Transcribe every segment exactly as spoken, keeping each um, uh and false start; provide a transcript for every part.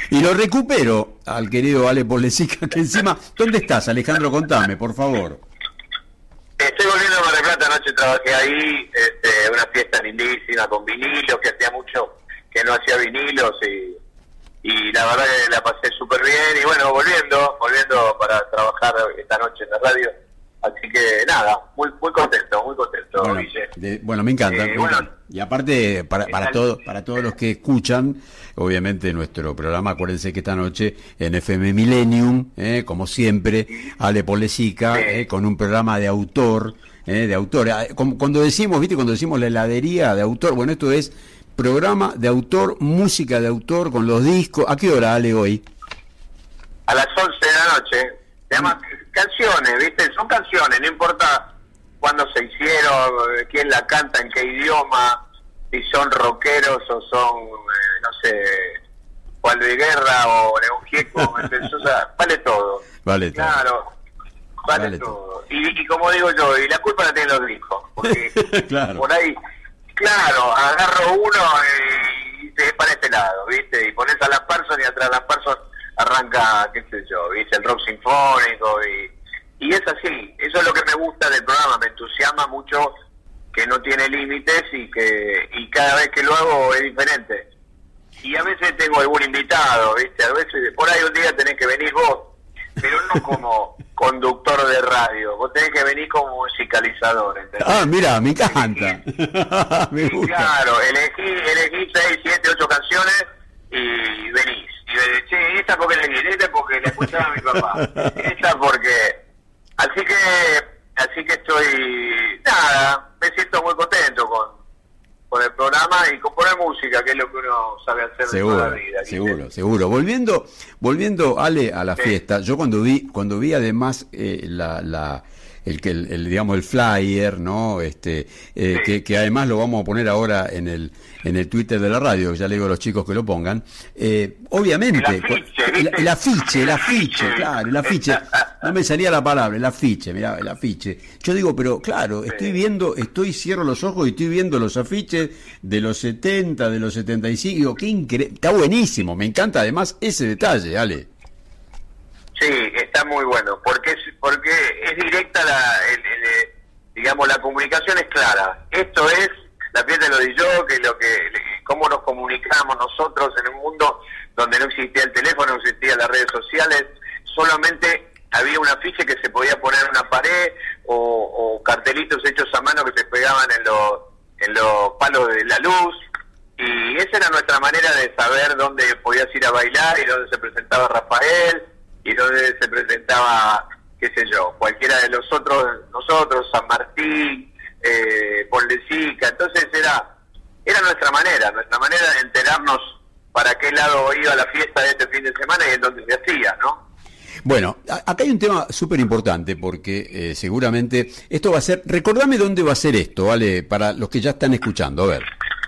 Y lo recupero al querido Ale Polesica, que encima... ¿Dónde estás, Alejandro? Contame, por favor. Estoy volviendo a Mar del Plata, anoche trabajé ahí, este, una fiesta lindísima con vinilos, que hacía mucho que no hacía vinilos y, y la verdad que la pasé súper bien. Y bueno, volviendo, volviendo para trabajar esta noche en la radio. Así que nada, muy muy contento, muy contento, Bueno, Guille. de- bueno me encanta. Eh, me bueno, encanta. Y aparte, para, para, todo, para todos los que escuchan, obviamente nuestro programa, acuérdense que esta noche en F M Millennium, eh, como siempre, Ale Polesica, Sí. eh, con un programa de autor, eh, de autor. Ah, como- Cuando decimos, viste, cuando decimos la heladería de autor, bueno, esto es programa de autor, música de autor, con los discos. ¿A qué hora, Ale, hoy? a las once de la noche, se llama canciones, ¿viste? Son canciones, no importa cuándo se hicieron, quién la canta, en qué idioma, si son rockeros o son, eh, no sé, Juan Luis Guerra o León Gieco, ¿entendés? O sea, vale todo. Vale, todo. Claro, vale, Vale todo. Y, y como digo yo, y la culpa la tienen los discos, porque Claro. por ahí, claro, agarro uno y te para este lado, ¿viste? Y pones a la Parsons y atrás de la Parsons arranca, qué sé yo, ¿viste? El rock sinfónico y, y es así. Eso es lo que me gusta del programa, me entusiasma mucho que no tiene límites y que y cada vez que lo hago es diferente. Y a veces tengo algún invitado, ¿viste? A veces, por ahí un día tenés que venir vos, pero no como conductor de radio, vos tenés que venir como musicalizador, ¿entendés? Ah, mira, me encanta. Me Y gusta. claro, elegí, elegí seis, siete, ocho canciones y venís. Y me decís, sí, esta porque elegí, esta porque la escuchaba a mi papá, esta porque... Así que, así que estoy, nada, me siento muy contento con, con el programa y con poner música, que es lo que uno sabe hacer de toda Seguro, la vida. ¿viste? seguro, seguro. Volviendo, volviendo, Ale, a la Sí. fiesta, yo cuando vi, cuando vi además eh, la, la, el que, el, el, digamos, el flyer, ¿no? Este, eh, Sí. que, que además lo vamos a poner ahora en el, en el Twitter de la radio, que ya le digo a los chicos que lo pongan. Eh, obviamente, El afiche, el, ¿viste? el afiche, el El afiche, afiche. claro, el afiche. No me salía la palabra, el afiche, mirá, el afiche. Yo digo, pero claro, estoy viendo, estoy, cierro los ojos y estoy viendo los afiches de los setenta, de los setenta y cinco, digo, qué increíble, está buenísimo, me encanta además ese detalle, Ale. Sí, está muy bueno, porque es, porque es directa la, el, el, digamos, la comunicación es clara. Esto es la fiesta de lo de yo, que lo que, cómo nos comunicamos nosotros en un mundo donde no existía el teléfono, no existían las redes sociales, solamente había un afiche que se podía poner en una pared o, o cartelitos hechos a mano que se pegaban en los, en los palos de la luz. Y esa era nuestra manera de saber dónde podías ir a bailar y dónde se presentaba Rafael y dónde se presentaba, qué sé yo, cualquiera de los otros, nosotros, San Martín, eh, Ponlecica. Entonces era era nuestra manera, nuestra manera de enterarnos para qué lado iba la fiesta de este fin de semana y en dónde se hacía, ¿no? Bueno, a- acá hay un tema súper importante porque eh, seguramente esto va a ser, recordame dónde va a ser esto, ¿vale? Para los que ya están escuchando, a ver.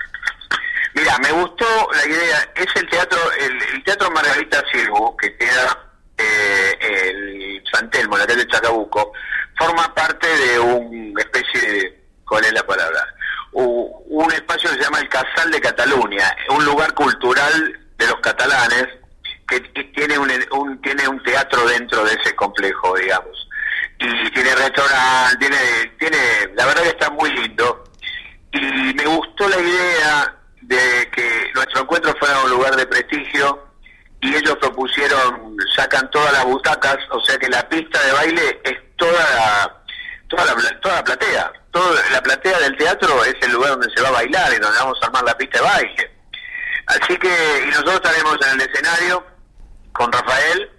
Mira, me gustó la idea, es el teatro, el, el teatro Margarita Sirgu, que queda eh, el San Telmo, en la calle Chacabuco, forma parte de una especie de, ¿cuál es la palabra? U, un espacio que se llama el Casal de Cataluña, un lugar cultural de los catalanes que, que tiene un, un tiene un teatro dentro de ese complejo, digamos, y tiene restaurante, tiene, tiene, la verdad que está muy lindo, y me gustó la idea de que nuestro encuentro fuera un lugar de prestigio y ellos propusieron, sacan todas las butacas, o sea que la pista de baile es toda la, toda la, toda la platea, toda la platea del teatro es el lugar donde se va a bailar y donde vamos a armar la pista de baile. Así que, y nosotros estaremos en el escenario con Rafael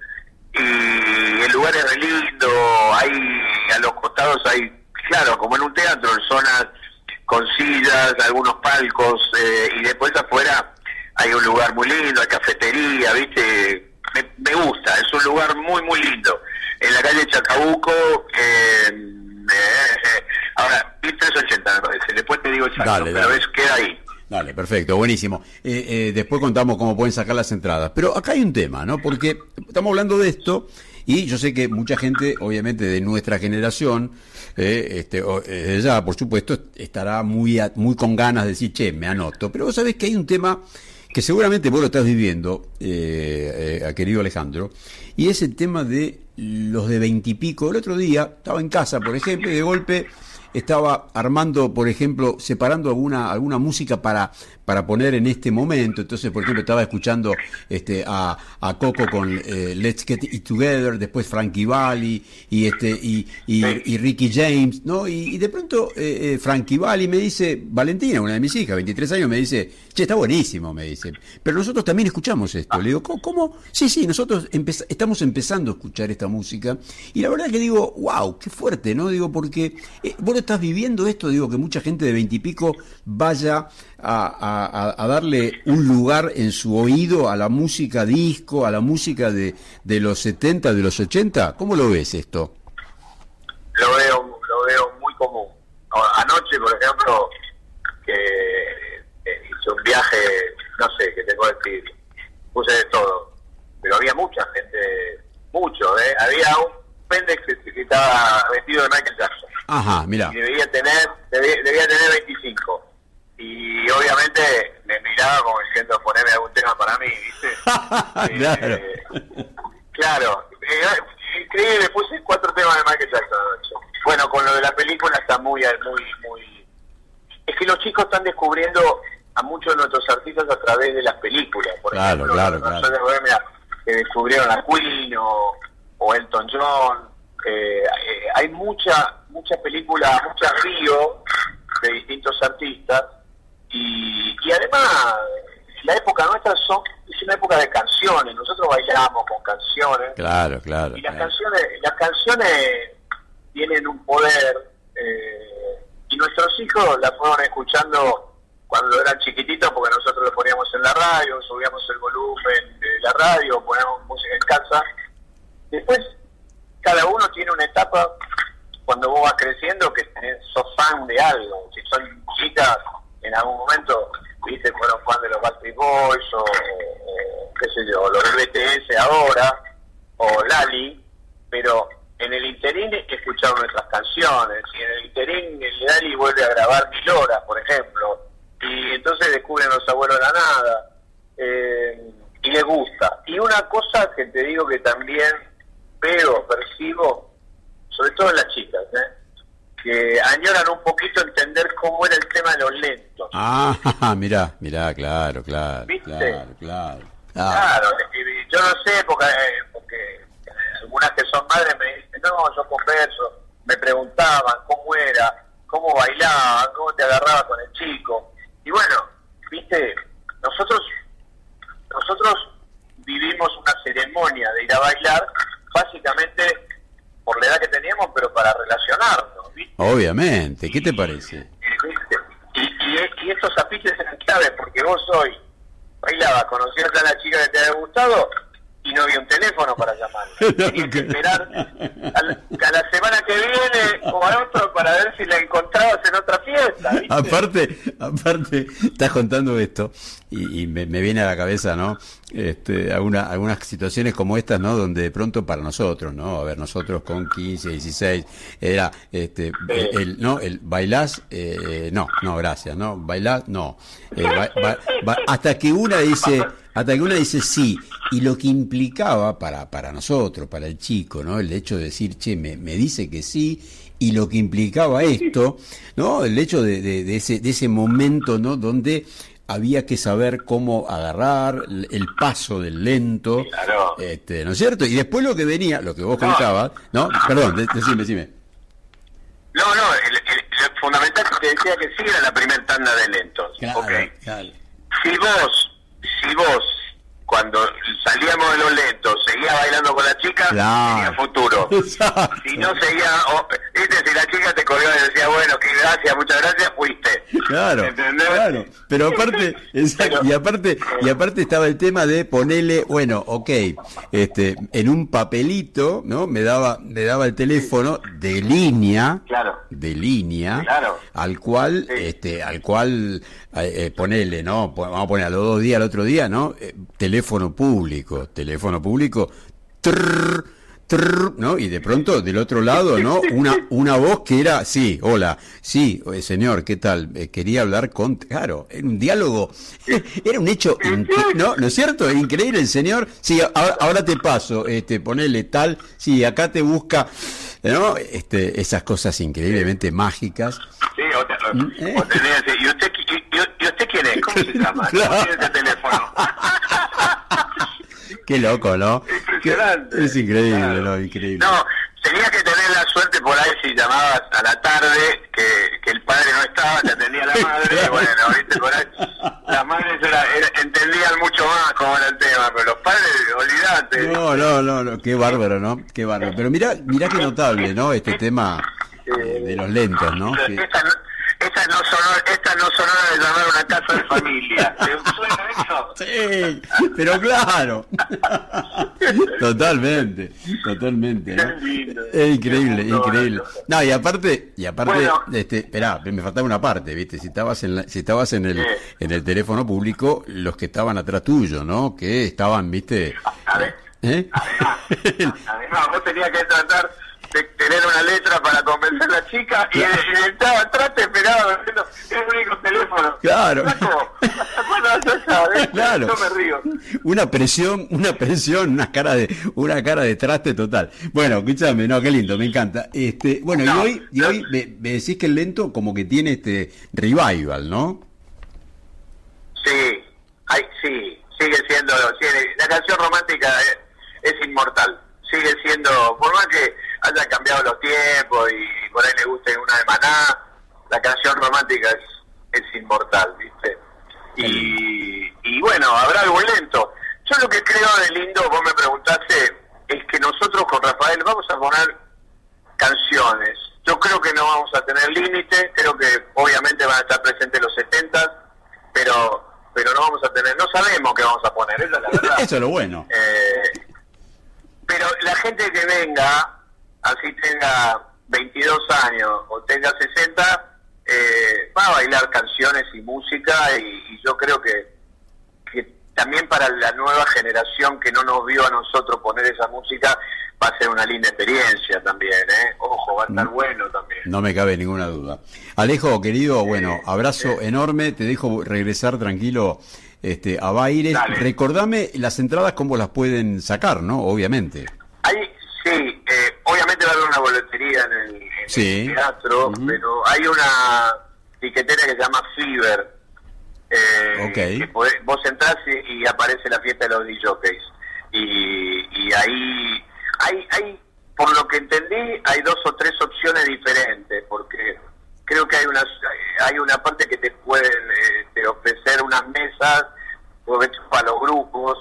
y el lugar es re lindo, hay a los costados hay, claro, como en un teatro, en zonas con sillas, algunos palcos, eh, y después afuera hay un lugar muy lindo, hay cafetería, ¿viste? Me, me gusta, es un lugar muy, muy lindo. En la calle Chacabuco, eh, eh, ahora, mil trescientos ochenta me parece, después te digo exacto, Dale, pero dale. es, queda ahí. Dale, perfecto, buenísimo. Eh, eh, después contamos cómo pueden sacar las entradas. Pero acá hay un tema, ¿no? Porque estamos hablando de esto y yo sé que mucha gente, obviamente, de nuestra generación, eh, este, o, eh, ella, por supuesto, estará muy, a- muy con ganas de decir, che, me anoto. Pero vos sabés que hay un tema que seguramente vos lo estás viviendo, eh, eh, querido Alejandro, y es el tema de los de veintipico. El otro día estaba en casa, por ejemplo, y de golpe estaba armando, por ejemplo, separando alguna alguna música para para poner en este momento. Entonces, por ejemplo, estaba escuchando este a, a Coco con eh, Let's Get It Together, después Frankie Valli y este y, y, y Ricky James, ¿no? Y, y de pronto eh, eh, Frankie Valli me dice, Valentina, una de mis hijas, veintitrés años, me dice, che, está buenísimo, me dice, pero nosotros también escuchamos esto. Le digo, ¿cómo? ¿Cómo? Sí, sí, nosotros empez- estamos empezando a escuchar esta música, y la verdad que digo, wow, qué fuerte, ¿no? Digo, porque eh, vos lo estás viviendo esto, digo, que mucha gente de veintipico vaya a, a, a darle un lugar en su oído a la música disco, a la música de, de los setenta, de los ochenta. ¿Cómo lo ves esto? Lo veo, lo veo muy común. Anoche, por ejemplo, que eh, hice un viaje, no sé, qué tengo que decir, puse de todo, pero había mucha gente, mucho, ¿eh? Había un pendex que, que estaba vestido de Michael Jackson. Ajá, mira. Y debía tener, debía, debía tener veinticinco. Y obviamente me miraba como diciendo, poneme algún tema para mí, ¿viste? Claro. Eh, claro, eh, increíble, puse cuatro temas de Michael Jackson anoche. Bueno, con lo de la película está muy, muy, muy... Es que los chicos están descubriendo a muchos de nuestros artistas a través de las películas. Por claro, ejemplo, claro, no claro. sé, mira, que descubrieron a Queen o, o Elton John. Eh, eh, hay mucha, mucha película, mucha río de distintos artistas. Y, y además, la época nuestra son, es una época de canciones. Nosotros bailamos con canciones. Claro, claro. Y las claro. canciones, las canciones tienen un poder. Eh, y nuestros hijos las fueron escuchando cuando eran chiquititos, porque nosotros lo poníamos en la radio, subíamos el volumen de la radio, poníamos música en casa. Después, cada uno tiene una etapa cuando vos vas creciendo que sos fan de algo. Si son chicas, en algún momento, viste, fueron fan de los Backstreet Boys o, o qué sé yo, los B T S ahora, o Lali, pero en el interín escucharon nuestras canciones, y en el interín el Lali vuelve a grabar Mil Horas, por ejemplo, y entonces descubren Los Abuelos de la Nada, eh, y les gusta. Y una cosa que te digo que también veo, percibo, sobre todo en las chicas, ¿eh? que añoran un poquito entender cómo era el tema de los lentos. Ah, mirá, mirá, claro, claro, ¿viste? claro, claro. Claro, yo no sé, porque, porque algunas que son madres me dicen, no, yo converso, me preguntaban cómo era, cómo bailaba, cómo te agarraba con el chico. Y bueno, viste, nosotros nosotros vivimos una ceremonia de ir a bailar, básicamente por la edad que teníamos, pero para relacionarnos, ¿viste? Obviamente, ¿qué te parece? Y, y, y estos afiches eran claves, porque vos hoy bailabas, conocías a la chica que te había gustado y no había un teléfono para llamarla. Tenías que esperar a la, a la semana que viene o al otro para ver si la encontrabas en otra fiesta, ¿viste? Aparte, aparte, estás contando esto y, y me, me viene a la cabeza, ¿no? Este, alguna, algunas situaciones como estas, ¿no? Donde de pronto para nosotros, ¿no? A ver, nosotros con quince, dieciséis, era, este, el, el no, el bailás, eh, no, no, gracias, ¿no? Bailás, no. Eh, ba, ba, ba, hasta que una dice, hasta que una dice sí. Y lo que implicaba para, para nosotros, para el chico, ¿no? El hecho de decir, che, me, me dice que sí, y lo que implicaba esto, ¿no? El hecho de, de, de ese, de ese momento, ¿no? Donde había que saber cómo agarrar el paso del lento, claro. este, ¿no es cierto? Y después lo que venía, lo que vos contabas, ¿no? Perdón, de, decime, decime. No, no, el, el, el fundamental que te decía que sí era la primera tanda de lentos. Claro, okay. claro. Si vos, si vos, cuando salíamos de los lentos, seguías bailando con la chica, claro. tenía futuro. Exacto. Si no seguías, oh, viste, si la chica te colgó y decía, bueno, qué gracias, muchas gracias, fuiste. Claro, ¿entendés? Claro. Pero aparte, exacto, y aparte, y aparte estaba el tema de ponerle, bueno, ok, este, en un papelito, ¿no? Me daba, me daba el teléfono de línea, claro. de línea, claro. al cual, sí. este, al cual, eh, ponele, ¿no? Vamos a poner a los dos días, al otro día, ¿no? Eh, teléfono público, teléfono público, trrr, trrr, ¿no? Y de pronto del otro lado, ¿no? Una una voz que era, sí, hola, sí, eh, señor, ¿qué tal? Eh, quería hablar con, claro, era un diálogo, era un hecho, incre- ¿no? ¿No es cierto? Increíble el señor, sí, ahora, ahora te paso, este, ponele tal, sí, acá te busca, ¿no? Este, esas cosas increíblemente mágicas. Sí, o, te, o, ¿Eh? o tenés, ¿y usted, y, y, y usted quién es? ¿Cómo se llama? Claro. ¿Cómo tiene ese teléfono? Qué loco, ¿no? Impresionante. Qué- es increíble, Claro. ¿no? Increíble. No, tenías que tener la suerte por ahí si llamabas a la tarde, que, que el padre no estaba, te atendía la madre, y bueno, viste, por ahí, las madres era, era- entendían mucho más cómo era el tema, pero los padres, olvidate. No, no, no, no, qué bárbaro, ¿no? Qué bárbaro. Pero mirá, mirá qué notable, ¿no? Este tema eh, de los lentos, ¿no? Que- Esta, no- esta no sonó, esta no sonó de llamar a una casa de familia. ¿Te suena eso? Sí, pero claro. Totalmente, totalmente, ¿no? Qué lindo. Es increíble, Qué lindo, increíble. No, y aparte, y aparte, Bueno. este, esperá, me faltaba una parte, ¿viste? Si estabas en la- si estabas en el Sí. en el teléfono público, los que estaban atrás tuyo, ¿no? Que estaban, ¿viste? A ver. ¿Eh? Además, además, vos tenías que tratar de tener una letra para convencer a la chica y él, y él estaba atrás, te esperaba diciendo, es el único teléfono. Claro. Flaco, bueno, ya sabes, Claro. yo me río. Una presión, una presión, una cara de, una cara de traste total. Bueno, escúchame, no, qué lindo, me encanta. Este, bueno, No, y hoy, y no. hoy me, me decís que el lento como que tiene este revival, ¿no? Sí, ay, sí, sigue siendo, sigue- la canción romántica es, es inmortal, sigue siendo, por más que haya cambiado los tiempos y por ahí le guste una de Maná, la canción romántica es, es inmortal, ¿viste? Y, y bueno, habrá algo lento. Yo lo que creo de lindo, vos me preguntaste, es que nosotros con Rafael vamos a poner canciones. Yo creo que no vamos a tener límite, creo que obviamente van a estar presentes los setenta, pero pero no vamos a tener, no sabemos qué vamos a poner, esa es la verdad. Eso es lo bueno. Eh, pero la gente que venga, así tenga veintidós años o tenga sesenta, eh, va a bailar canciones y música, y, y yo creo que, que también para la nueva generación que no nos vio a nosotros poner esa música, va a ser una linda experiencia también, ¿eh? Ojo, va a estar Mm. bueno también. No me cabe ninguna duda. Alejo, querido, bueno, abrazo enorme, te dejo regresar tranquilo este, a Baires. Dale. Recordame las entradas, cómo las pueden sacar, ¿no? Obviamente. Hay, sí, eh, obviamente va a haber una boletería en el, en Sí. el teatro, Ujú. pero hay una tiquetera que se llama Fever. Eh, Ok. que podés- vos entrás y, y aparece la fiesta de los D Js. Y, y ahí, hay, hay, por lo que entendí, hay dos o tres opciones diferentes, porque creo que hay unas, hay una parte que te pueden eh, te ofrecer unas mesas, provecho para los grupos,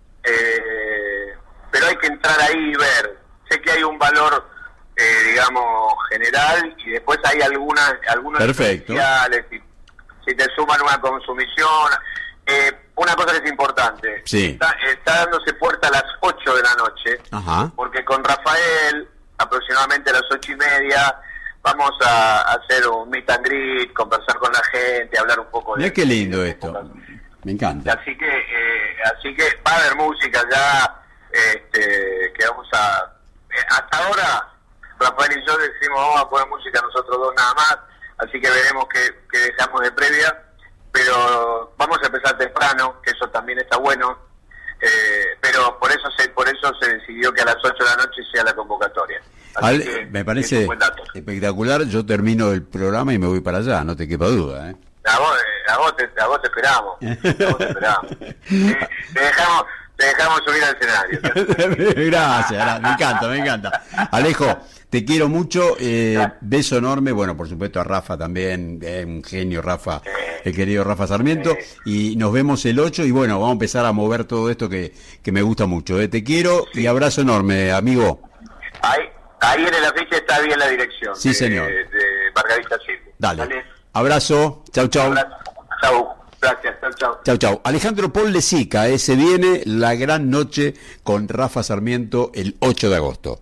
eh, pero hay que entrar ahí y ver. Sé que hay un valor, eh, digamos, general, y después hay algunas, algunos Perfecto. especiales, si, si te suman una consumición. Eh, una cosa que es importante, Sí. está, está dándose puerta a las ocho de la noche, Ajá. porque con Rafael, aproximadamente a las ocho y media, vamos a, a hacer un meet and greet, conversar con la gente, hablar un poco de... Mirá qué lindo de- esto. Me encanta. Así que, eh, así que va a haber música ya, este, que vamos a... eh, hasta ahora, Rafael y yo decimos, vamos a poner música nosotros dos nada más, así que veremos qué, qué dejamos de previa, pero vamos a empezar temprano, que eso también está bueno, eh, pero por eso se por eso se decidió que a las ocho de la noche sea la convocatoria. Así Al- que me es parece un buen dato. espectacular. Yo termino el programa y me voy para allá, no te quepa duda, ¿eh? A vos, eh, a vos, te, a vos te esperamos. A vos te esperamos. Eh, te dejamos, te dejamos subir al escenario. Gracias, gra- me encanta, me encanta. Alejo, te quiero mucho, eh, beso enorme, bueno, por supuesto a Rafa también, eh, un genio Rafa, el querido Rafa Sarmiento, y nos vemos el ocho y bueno, vamos a empezar a mover todo esto que, que me gusta mucho. Eh. Te quiero y abrazo enorme, amigo. Ahí, ahí en el afiche está bien la dirección. Sí, de- señor. De Margarita Silva. Dale. Abrazo, chau, chau. Chau. Gracias, chau, chau. Chau, chau. Alejandro Paul Lezica, eh, se viene la gran noche con Rafa Sarmiento el ocho de agosto.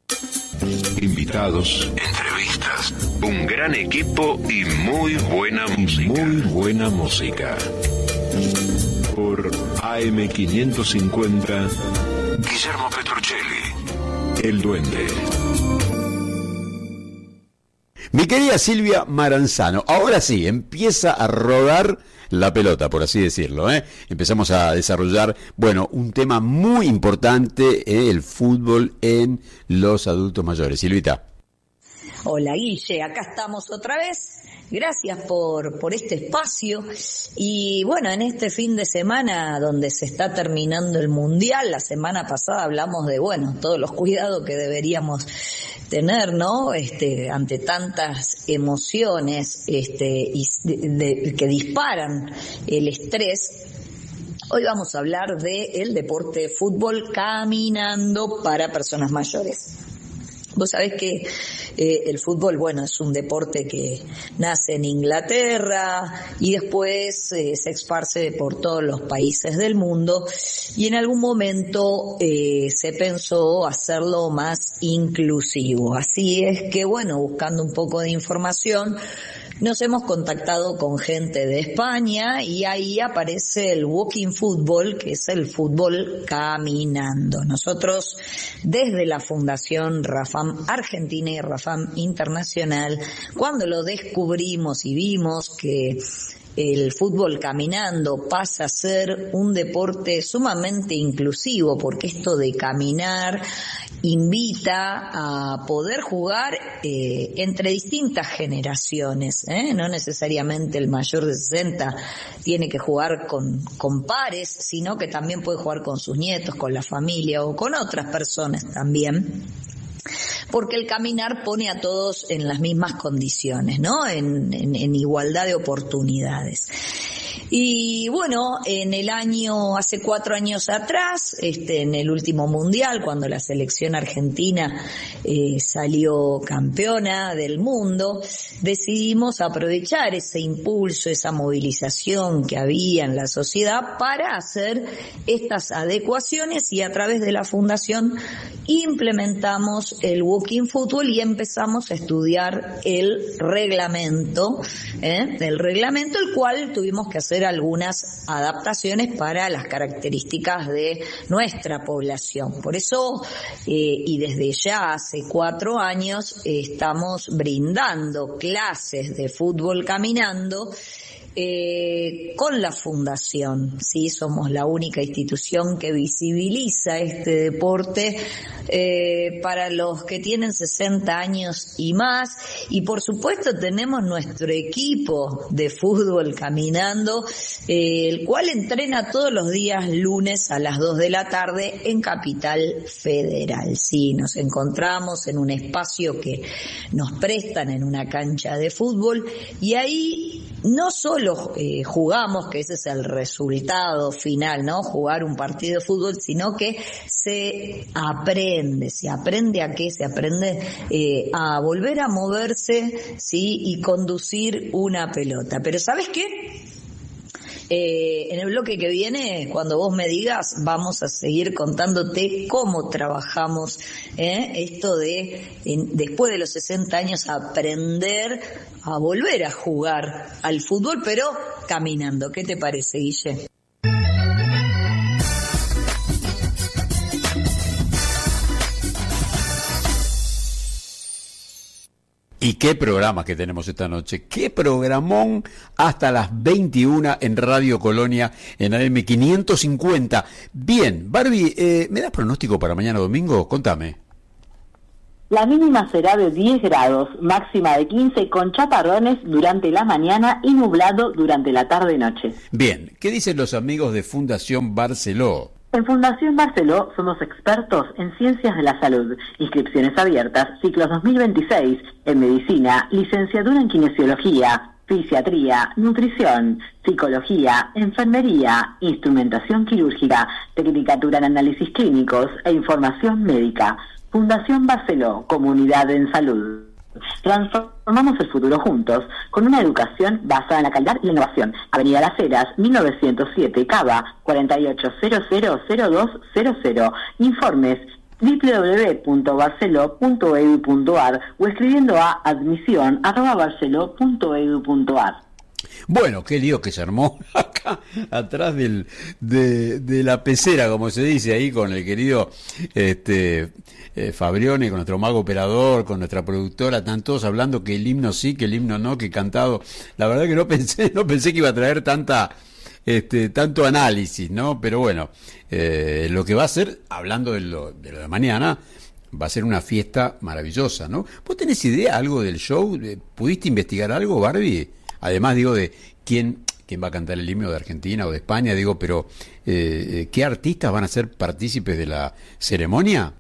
Invitados, entrevistas, un gran equipo y muy buena música. Muy buena música. Por A M quinientos cincuenta, Guillermo Petruccelli. El Duende. Mi querida Silvia Maranzano, ahora sí, empieza a rodar la pelota, por así decirlo, ¿eh? Empezamos a desarrollar, bueno, un tema muy importante, ¿eh? El fútbol en los adultos mayores. Silvita. Hola Guille, acá estamos otra vez. Gracias por, por este espacio. Y bueno, en este fin de semana donde se está terminando el Mundial, la semana pasada hablamos de, bueno, todos los cuidados que deberíamos tener, ¿no? Este, ante tantas emociones, este, y de, de, que disparan el estrés. Hoy vamos a hablar de el deporte de fútbol caminando para personas mayores. Vos sabés que eh, el fútbol, bueno, es un deporte que nace en Inglaterra y después eh, se esparce por todos los países del mundo, y en algún momento eh, se pensó hacerlo más inclusivo. Así es que, bueno, buscando un poco de información, nos hemos contactado con gente de España y ahí aparece el walking football, que es el fútbol caminando. Nosotros, desde la Fundación Rafam Argentina y Rafam Internacional, cuando lo descubrimos y vimos que el fútbol caminando pasa a ser un deporte sumamente inclusivo, porque esto de caminar invita a poder jugar eh, entre distintas generaciones, ¿eh? No necesariamente el mayor de sesenta tiene que jugar con, con pares, sino que también puede jugar con sus nietos, con la familia o con otras personas también. Porque el caminar pone a todos en las mismas condiciones, ¿no? En, en, en igualdad de oportunidades. Y bueno, en el año, hace cuatro años atrás, este, en el último mundial, cuando la selección argentina eh, salió campeona del mundo, decidimos aprovechar ese impulso, esa movilización que había en la sociedad para hacer estas adecuaciones, y a través de la fundación implementamos el walking football y empezamos a estudiar el reglamento, ¿eh? el reglamento, el cual tuvimos que hacer algunas adaptaciones para las características de nuestra población. Por eso, eh, y desde ya hace cuatro años, eh, estamos brindando clases de fútbol caminando Eh, con la fundación, sí, somos la única institución que visibiliza este deporte eh, para los que tienen sesenta años y más, y por supuesto tenemos nuestro equipo de fútbol caminando, eh, el cual entrena todos los días lunes a las dos de la tarde en Capital Federal. Sí, nos encontramos en un espacio que nos prestan en una cancha de fútbol, y ahí no solo eh, jugamos, que ese es el resultado final, ¿no? Jugar un partido de fútbol, sino que se aprende, se aprende a qué, se aprende eh, a volver a moverse, ¿sí? Y conducir una pelota. Pero ¿sabes qué? Eh, en el bloque que viene, cuando vos me digas, vamos a seguir contándote cómo trabajamos ¿eh? esto de, en, después de los sesenta años, aprender a volver a jugar al fútbol, pero caminando. ¿Qué te parece, Guille? Y qué programa que tenemos esta noche, qué programón, hasta las veintiuna en Radio Colonia, en A M quinientos cincuenta. Bien, Barbie, eh, ¿me das pronóstico para mañana domingo? Contame. La mínima será de diez grados, máxima de quince, con chaparrones durante la mañana y nublado durante la tarde-noche. Bien, ¿qué dicen los amigos de Fundación Barceló? En Fundación Barceló somos expertos en ciencias de la salud. Inscripciones abiertas, ciclos dos mil veintiséis, en medicina, licenciatura en kinesiología, fisiatría, nutrición, psicología, enfermería, instrumentación quirúrgica, tecnicatura en análisis clínicos e información médica. Fundación Barceló, comunidad en salud. Transformamos el futuro juntos, con una educación basada en la calidad y la innovación. Avenida Las Heras, mil novecientos siete, Cava, cuatro ocho cero cero cero dos cero cero. Informes doble u doble u doble u punto barceló punto e d u punto a r o escribiendo a admisión arroba barceló punto e d u punto a r. Bueno, qué lío que se armó acá atrás del, de, de la pecera, como se dice ahí, con el querido este, eh, Fabrione, con nuestro mago operador, con nuestra productora. Están todos hablando que el himno sí, que el himno no, que cantado. La verdad que no pensé, no pensé que iba a traer tanta, este, tanto análisis, ¿no? Pero bueno, eh, lo que va a ser, hablando de lo de, lo de mañana, va a ser una fiesta maravillosa, ¿no? ¿Vos tenés idea algo del show? ¿Pudiste investigar algo, Barbie? Además, digo, de quién, quién va a cantar el himno de Argentina o de España, digo, pero eh, ¿qué artistas van a ser partícipes de la ceremonia?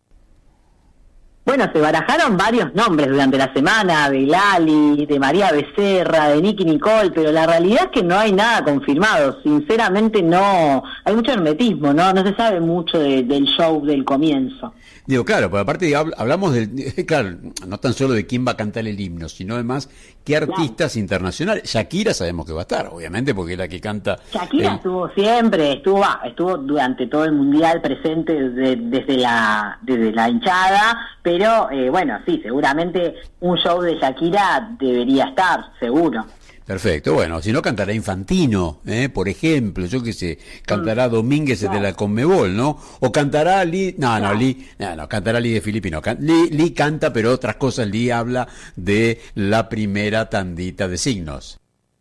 Bueno, se barajaron varios nombres durante la semana, de Lali, de María Becerra, de Nicky Nicole, pero la realidad es que no hay nada confirmado. Sinceramente no, hay mucho hermetismo, no, no se sabe mucho de, del show del comienzo. Digo, claro, pero aparte hablamos del, claro, no tan solo de quién va a cantar el himno, sino además qué artistas claro. internacionales. Shakira sabemos que va a estar, obviamente, porque es la que canta. Shakira el... estuvo siempre, estuvo estuvo durante todo el mundial presente desde, desde la desde la hinchada, pero eh, bueno, sí, seguramente un show de Shakira debería estar, seguro. Perfecto, bueno, si no cantará Infantino, ¿eh? Por ejemplo, yo qué sé, cantará Domínguez claro. de la Conmebol, ¿no? O cantará Lee, no, no, Lee, no, no, cantará Lee de Filipino. Lee, Lee canta, pero otras cosas, Lee habla de la primera tandita de signos.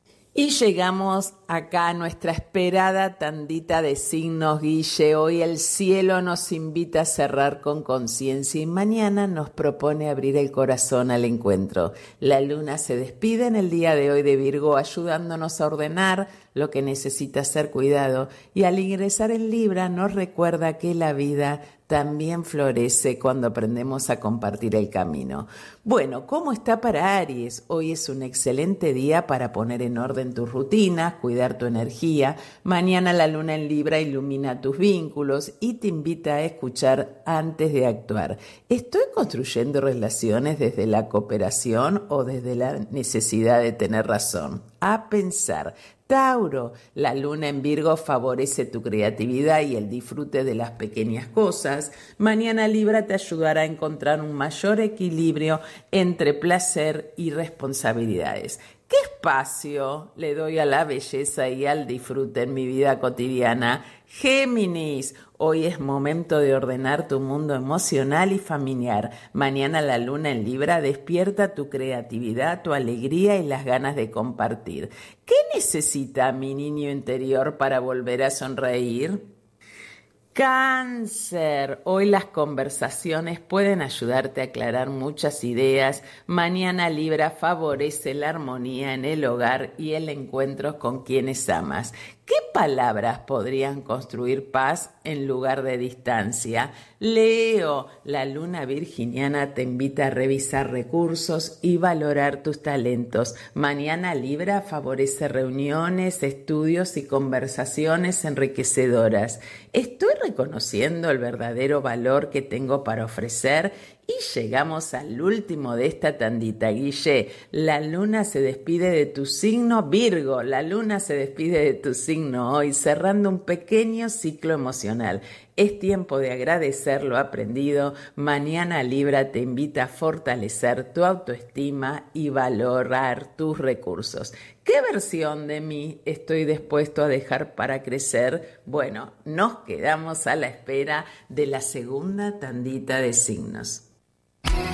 Y llegamos acá a nuestra esperada tandita de signos, Guille. Hoy el cielo nos invita a cerrar con conciencia y mañana nos propone abrir el corazón al encuentro. La luna se despide en el día de hoy de Virgo, ayudándonos a ordenar lo que necesita ser cuidado. Y al ingresar en Libra nos recuerda que la vida también florece cuando aprendemos a compartir el camino. Bueno, ¿cómo está para Aries? Hoy es un excelente día para poner en orden tus rutinas, cuidar tu energía. Mañana la luna en Libra ilumina tus vínculos y te invita a escuchar antes de actuar. ¿Estoy construyendo relaciones desde la cooperación o desde la necesidad de tener razón? A pensar. Tauro, la luna en Virgo favorece tu creatividad y el disfrute de las pequeñas cosas. Mañana Libra te ayudará a encontrar un mayor equilibrio entre placer y responsabilidades. ¿Qué espacio le doy a la belleza y al disfrute en mi vida cotidiana? Géminis, hoy es momento de ordenar tu mundo emocional y familiar. Mañana la luna en Libra despierta tu creatividad, tu alegría y las ganas de compartir. ¿Qué necesita mi niño interior para volver a sonreír? Cáncer, hoy las conversaciones pueden ayudarte a aclarar muchas ideas. Mañana Libra favorece la armonía en el hogar y el encuentro con quienes amas. ¿Qué palabras podrían construir paz en lugar de distancia? Leo, la luna virginiana te invita a revisar recursos y valorar tus talentos. Mañana Libra favorece reuniones, estudios y conversaciones enriquecedoras. Estoy reconociendo el verdadero valor que tengo para ofrecer. Y llegamos al último de esta tandita, Guille. La luna se despide de tu signo, Virgo. La luna se despide de tu signo hoy, cerrando un pequeño ciclo emocional. Es tiempo de agradecer lo aprendido. Mañana Libra te invita a fortalecer tu autoestima y valorar tus recursos. ¿Qué versión de mí estoy dispuesto a dejar para crecer? Bueno, nos quedamos a la espera de la segunda tandita de signos.